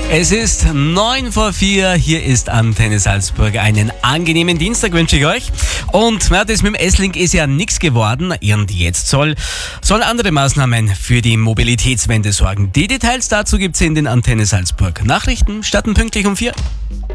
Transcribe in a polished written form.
Es ist 9:04 hier ist Antenne Salzburg. Einen angenehmen Dienstag wünsche ich euch. Und das mit dem S-Link ist ja nichts geworden. Und jetzt sollen andere Maßnahmen für die Mobilitätswende sorgen. Die Details dazu gibt's in den Antenne Salzburg Nachrichten, starten pünktlich um 4.